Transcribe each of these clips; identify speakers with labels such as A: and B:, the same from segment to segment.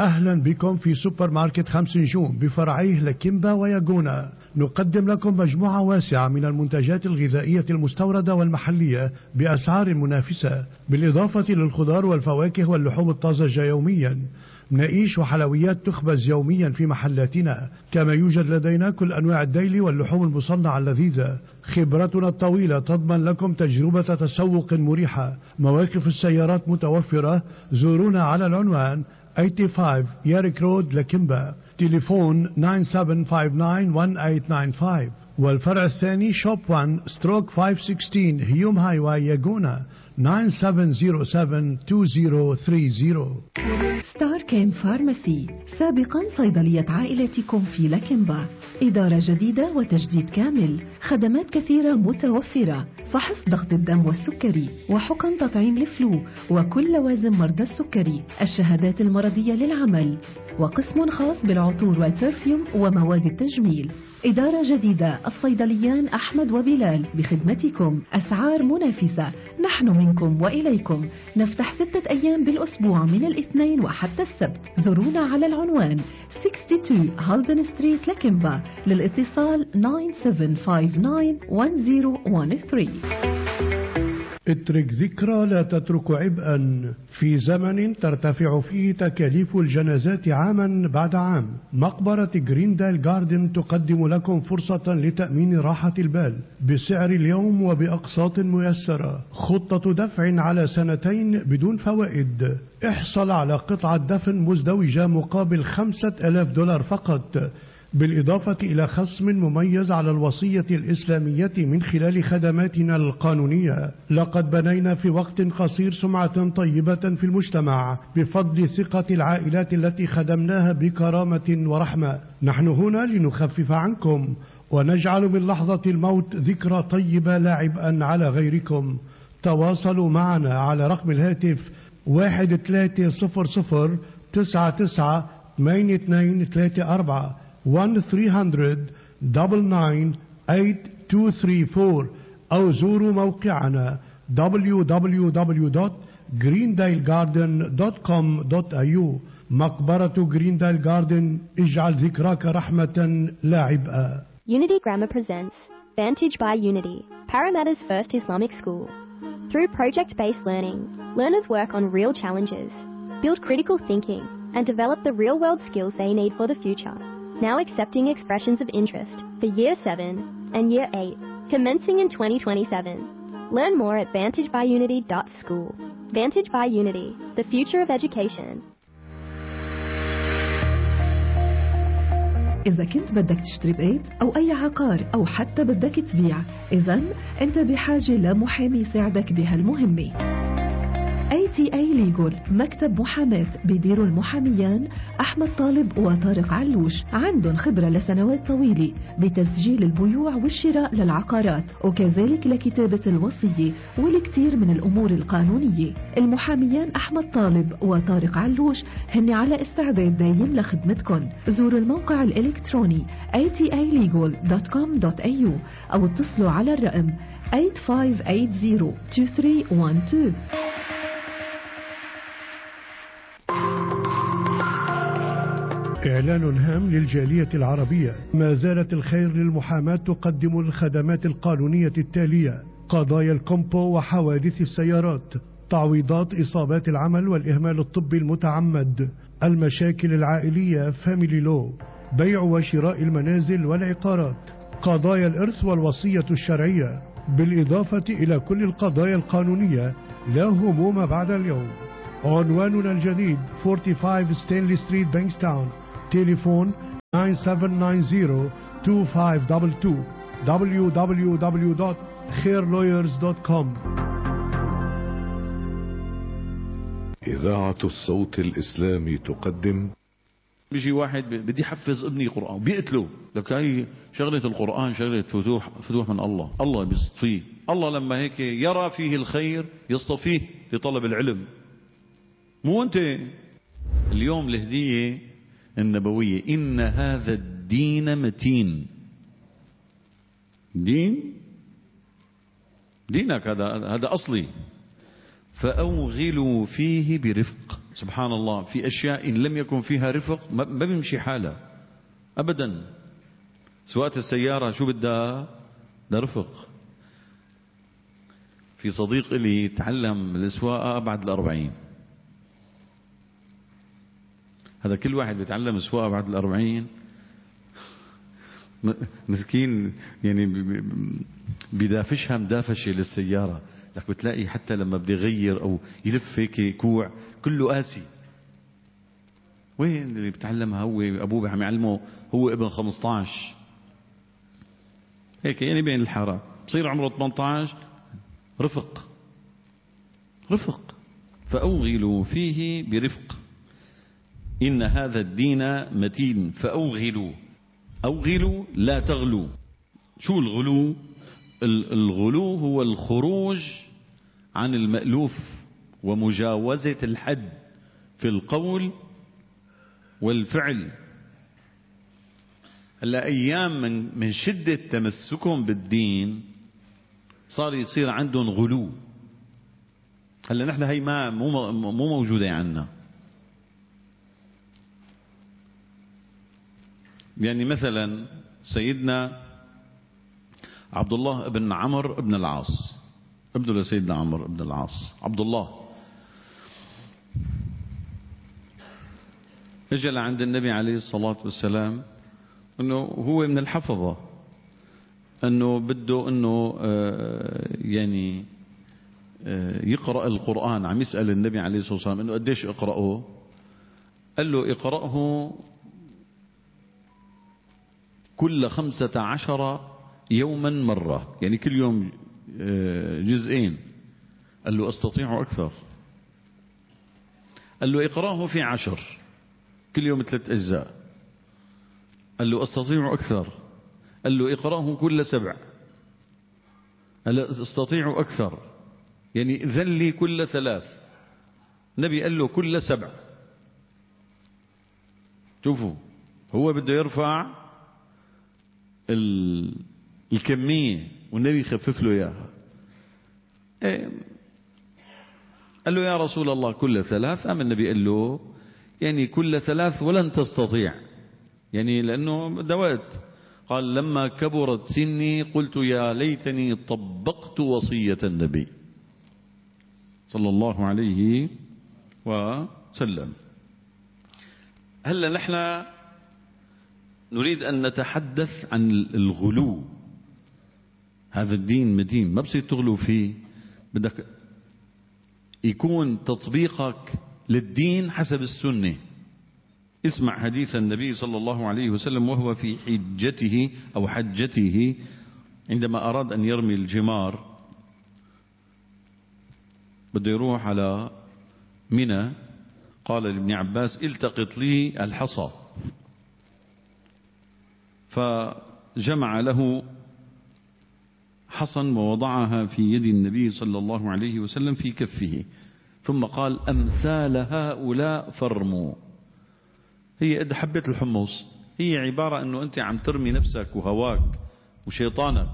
A: أهلا بكم في سوبر ماركت 5 نجوم بفرعيه لكيمبا وياجونا. نقدم لكم مجموعة واسعة من المنتجات الغذائية المستوردة والمحلية بأسعار منافسة، بالإضافة للخضار والفواكه واللحوم الطازجة يوميا. مناقيش وحلويات تخبز يوميا في محلاتنا، كما يوجد لدينا كل أنواع الديلي واللحوم المصنعة اللذيذة. خبرتنا الطويلة تضمن لكم تجربة تسوق مريحة. مواقف السيارات متوفرة. زورونا على العنوان 85 ياريك رود لكيمبا، تليفون 97591895، والفرع الثاني شوب 1 ستروك 516 هيوم هاي واي ياجونا 97072030.
B: ستار كيم فارماسي، سابقا صيدلية عائلتكم في لكيمبا، إدارة جديدة وتجديد كامل، خدمات كثيرة متوفرة، فحص ضغط الدم والسكري، وحقن تطعيم لفلو وكل لوازم مرضى السكري، الشهادات المرضية للعمل، وقسم خاص بالعطور والبرفيوم ومواد التجميل. إدارة جديدة، الصيدليان أحمد وبلال بخدمتكم، أسعار منافسة، نحن منكم وإليكم. نفتح 6 أيام بالأسبوع من الاثنين وحتى السبت. زورونا على العنوان 62 هالدن ستريت لكيمبا، للاتصال 97591013.
A: اترك ذكرى لا تترك عبئا. في زمن ترتفع فيه تكاليف الجنازات عاما بعد عام، مقبرة جريندايل جاردن تقدم لكم فرصة لتأمين راحة البال بسعر اليوم وبأقساط ميسرة. خطة دفع على 2 سنين بدون فوائد. احصل على قطعة دفن مزدوجة مقابل $5000 فقط، بالإضافة إلى خصم مميز على الوصية الإسلامية من خلال خدماتنا القانونية. لقد بنينا في وقت قصير سمعة طيبة في المجتمع بفضل ثقة العائلات التي خدمناها بكرامة ورحمة. نحن هنا لنخفف عنكم ونجعل من لحظة الموت ذكرى طيبة لا عبئا على غيركم. تواصلوا معنا على رقم الهاتف 1300998234 1-300-99-8234 أو زوروا موقعنا www.greendalegarden.com.au. مقبرة جريندايل جاردن، اجعل ذكراك رحمة لا عبئا.
C: Unity Grammar presents Vantage by Unity, Parramatta's first Islamic school. Through project-based learning, learners work on real challenges, build critical thinking, and develop the real-world skills they need for the future. Now accepting expressions of interest for Year 7 and Year 8, commencing in 2027. Learn more at vantagebyunity.school. Vantage by Unity, the future of education.
B: إذا كنت بدك تشتري بيت أو أي عقار أو حتى بدك تبيع، إذن أنت بحاجة لمحامي يساعدك بهالمهمة. ATA Legal، مكتب محاماة بيديروا المحاميان أحمد طالب وطارق علوش. عندهم خبرة لسنوات طويلة بتسجيل البيوع والشراء للعقارات، وكذلك لكتابة الوصية والكثير من الأمور القانونية. المحاميان أحمد طالب وطارق علوش هن على استعداد دايم لخدمتكم. زوروا الموقع الإلكتروني atalegal.com.au أو اتصلوا على الرقم 85802312.
A: إعلان هام للجالية العربية. ما زالت الخير للمحاماة تقدم الخدمات القانونية التالية: قضايا الكومبو وحوادث السيارات، تعويضات إصابات العمل والإهمال الطبي المتعمد، المشاكل العائلية فاميلي لو، بيع وشراء المنازل والعقارات، قضايا الإرث والوصية الشرعية، بالإضافة إلى كل القضايا القانونية. لا هموم بعد اليوم. عنواننا الجديد 45 ستانلي ستريت بانكستاون، تليفون 97902522، www.khairlawyers.com.
D: إذاعة الصوت الإسلامي تقدم.
E: بيجي واحد بدي يحفظ ابني قرآن بيقتله، لك هاي شغلة القرآن شغلة فتوح من الله. الله بيصطفيه، الله لما هيك يرى فيه الخير يصطفيه لطلب العلم. مو أنت. اليوم الهدية النبوية: إن هذا الدين متين. دينك هذا أصلي، فأوغلوا فيه برفق. سبحان الله، في أشياء إن لم يكن فيها رفق ما بيمشي حالها أبدا. سواقة السيارة شو بدها رفق. في صديق لي تعلم السواقة بعد 40. هذا كل واحد بيتعلم السواقة بعد 40 مسكين، يعني بدافشها مدافشة للسيارة. لك بتلاقي حتى لما بده يغير أو يلف هيك كوع كله قاسي. وين اللي بتعلمها؟ هو أبوه عم يعلمه، هو ابن 15 هيك، يعني بين الحارة بصير عمره 18. رفق. فأوغلوا فيه برفق، إن هذا الدين متين. فأوغلوا لا تغلوا. شو الغلو؟ الغلو هو الخروج عن المألوف ومجاوزة الحد في القول والفعل. هلا أيام من شدة تمسكهم بالدين صار يصير عندهم غلو. هلا نحن هي مو موجودة عندنا. يعني مثلا سيدنا عبد الله بن عمرو بن العاص، ابنه لسيدنا عمرو بن العاص، عبد الله، اجى لعند النبي عليه الصلاة والسلام انه هو من الحفظة، انه بده انه يعني يقرأ القرآن. عم يسأل النبي عليه الصلاة والسلام انه قديش اقرأه؟ قال له اقرأه كل 15 يوما مرة، يعني كل يوم جزئين. قال له أستطيع أكثر. قال له اقرأه في 10، كل يوم 3 أجزاء. قال له أستطيع أكثر. قال له اقرأه كل 7. قال له أستطيع أكثر، يعني إذن لي كل 3. النبي قال له كل 7. شوفوا، هو بده يرفع الكمية والنبي يخفف له إياها. قال له يا رسول الله كل 3. أما النبي قال له يعني كل 3 ولن تستطيع، يعني لأنه ده وقت. قال لما كبرت سني قلت يا ليتني طبقت وصية النبي صلى الله عليه وسلم. هلا نحن نريد أن نتحدث عن الغلو. هذا الدين متين، ما بصير تغلو فيه. بدك يكون تطبيقك للدين حسب السنة. اسمع حديث النبي صلى الله عليه وسلم وهو في حجته أو حجته، عندما أراد أن يرمي الجمار، بده يروح على منى، قال لابن عباس التقط لي الحصى، فجمع له حصى ووضعها في يد النبي صلى الله عليه وسلم في كفه، ثم قال أمثال هؤلاء فرموا. هي قد حبة الحمص، هي عبارة أنه أنت عم ترمي نفسك وهواك وشيطانك.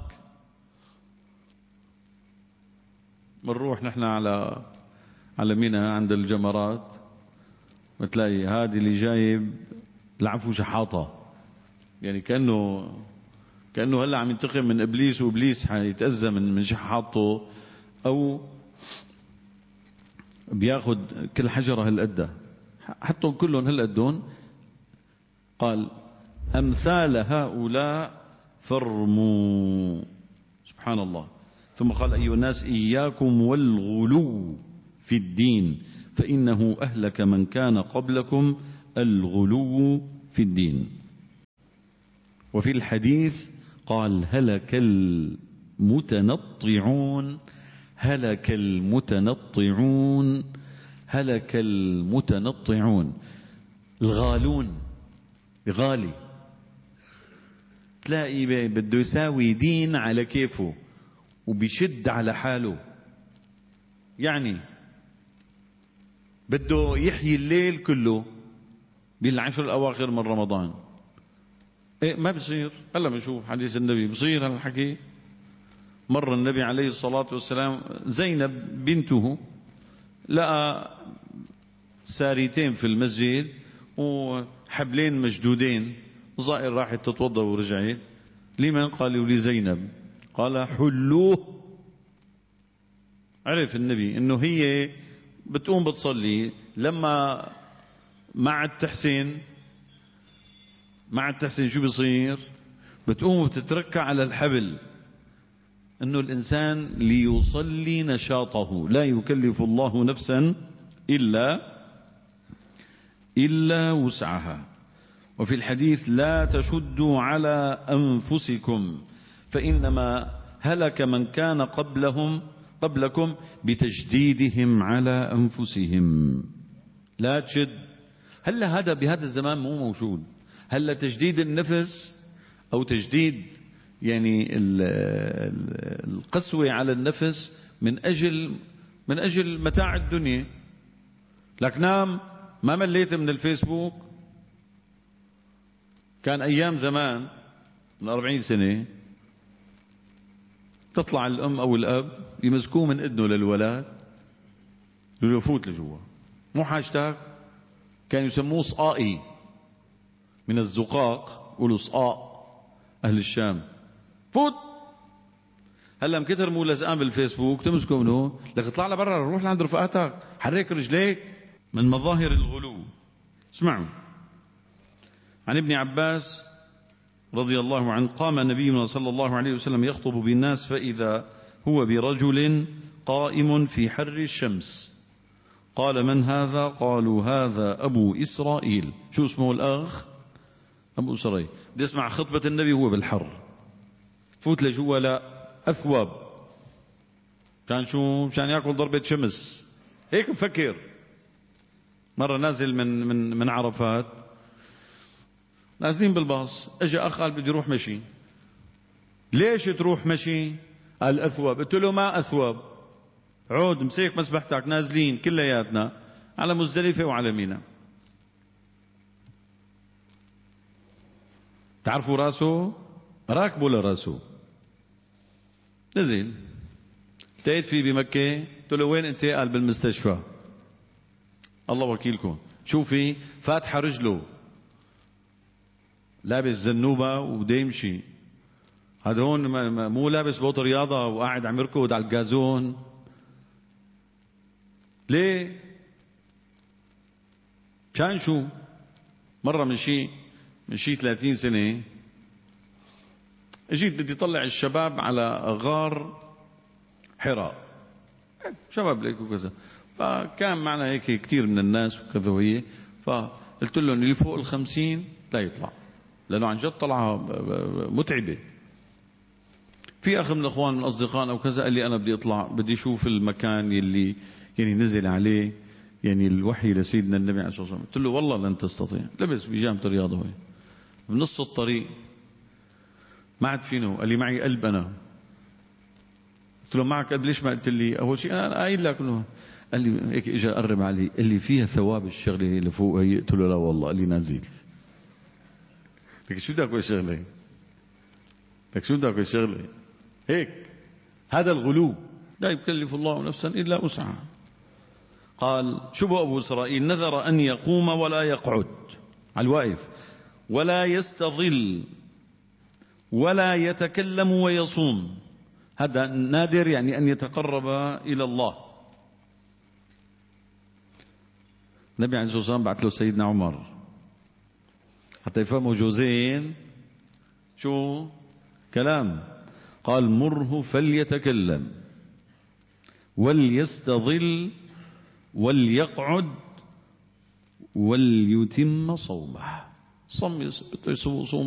E: بنروح نحن على منى عند الجمرات، بتلاقي هذه اللي جايب العفو شحاطة، يعني كأنه هلا عم ينتقم من إبليس، وإبليس حيتأذى من شحاطه، أو بياخد كل حجرة هالقدة، حطهم كلهم هالقدون. قال أمثال هؤلاء فرموا. سبحان الله. ثم قال أيها الناس إياكم والغلو في الدين فإنه أهلك من كان قبلكم الغلو في الدين. وفي الحديث قال هلك المتنطعون، هلك المتنطعون، هلك المتنطعون. الغالون غالي، تلاقي بده يساوي دين على كيفه وبيشد على حاله، يعني بده يحيي الليل كله بالعشر الأواخر من رمضان. إيه ما بصير. هلا بنشوف حديث النبي بصير هالحكي. مر النبي عليه الصلاة والسلام زينب بنته، لقى ساريتين في المسجد وحبلين مشدودين، ظائر راحت تتوضا ورجعت. لمن؟ قالوا لزينب. قال حلوه. عرف النبي انه هي بتقوم بتصلي، لما مع التحسين شو بيصير؟ بتقوم وبتتركع على الحبل. انه الانسان ليصلي نشاطه، لا يكلف الله نفسا الا وسعها. وفي الحديث لا تشدوا على انفسكم فانما هلك من كان قبلكم بتجديدهم على انفسهم. لا تشد. هلا هذا بهذا الزمان مو موجود. هلا تجديد النفس او تجديد يعني القسوة على النفس من اجل متاع الدنيا. لك نام ما مليت من الفيسبوك. كان ايام زمان من 40 سنة تطلع الام او الاب يمسكوه من اذنه للولد يقولوا فوت لجوا، مو حاجتك. كانوا يسموه صقائي من الزقاق، يقولوا صقاق اهل الشام. فوت. هلا مكتر مو لزقان بالفيسبوك تمسكه منه لك اطلع لبرا، روح لعند رفقاتك، حرك رجليك. من مظاهر الغلو. اسمعوا عن ابن عباس رضي الله عنه قام نبينا صلى الله عليه وسلم يخطب بالناس فإذا هو برجل قائم في حر الشمس. قال من هذا؟ قالوا هذا أبو إسرائيل. شو اسمه الأخ؟ أبو إسرائيل. بدي اسمع خطبة النبي وهو بالحر. فوت لجوا لا أثواب. كان شو؟ مشان يأكل ضربة شمس. هيك مفكر. مرة نازل من عرفات، نازلين بالباص، اجى اخ قال بدي اروح مشي. ليش تروح مشي؟ قال اثواب. قلت له ما اثواب، عود مسيك مسبحتك، نازلين كلياتنا على مزدلفة وعلى منى. تعرفوا راسه؟ راكبه لراسه. نزل التقيت فيه بمكة، قلت له وين انت؟ قال بالمستشفى. الله وكيلكم. شوفي فاتحة رجله، لابس زنوبة وبده يمشي. هذا هون مو لابس بوط رياضة وقاعد عم يركض على الجازون. ليه؟ كان شو؟ مرة من شي 30 سنة اجيت بدي طلع الشباب على غار حراء، شباب ليك وكذا. فكان معنا هيك كثير من الناس وكذا وهي. فقلت لهم اللي فوق 50 لا يطلع، لأنه عن جد طلعة متعبة. في أخ من الأخوان من أصدقائنا وكذا قال لي أنا بدي أطلع، بدي أشوف المكان يلي يعني نزل عليه يعني الوحي لسيدنا النبي عليه الصلاة والسلام. قلت له والله لن تستطيع. لبس بيجامة الرياضة هي بنص الطريق ما عاد فينه. قال لي معي قلب أنا. قلت له معك قلب؟ ليش ما قلت لي أول شيء؟ أنا قايل لك. قال لي هيك اجى قرب علي قال لي فيها ثواب الشغله اللي فوق هي. قلت له لا والله. قال لي نازل. لك شو بدك الشغله؟ لك شو بدك الشغله؟ هيك هذا الغلو. لا يكلف الله نفسا الا وسعها. قال شبه ابو اسرائيل نذر ان يقوم ولا يقعد على الواقف، ولا يستظل، ولا يتكلم ويصوم. هذا نادر يعني ان يتقرب الى الله. النبي عليه الصلاة والسلام بعث له سيدنا عمر حتى يفهموا جوزين شو كلام. قال مره فليتكلم وليستظل وليقعد وليتم صومه. صوم